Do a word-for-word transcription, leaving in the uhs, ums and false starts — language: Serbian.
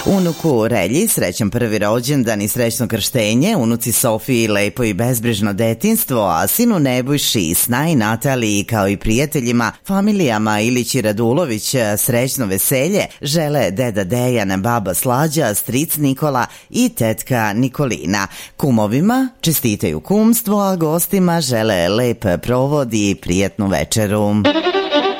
Unuku Relji srećan prvi rođendan i srećno krštenje, unuci Sofiji lepo i bezbrižno detinstvo, a sinu Nebojši, Snaj, Nataliji kao i prijateljima, familijama Ilić i Radulović srećno veselje žele deda Dejan, baba Slađa, stric Nikola i tetka Nikolina. Kumovima čestitaju kumstvo, a gostima žele lep provod i prijatnu večeru.